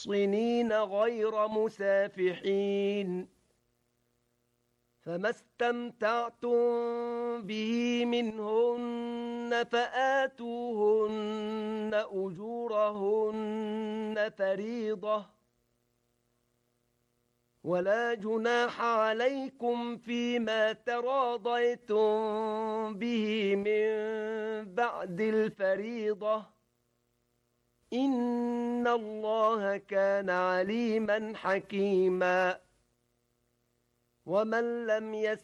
محصنين غير مسافحين فما استمتعتم به منهن فآتوهن أجورهن فريضة ولا جناح عليكم فيما تراضيتم به من بعد الفريضة إن الله كان عليما حكيما ومن لم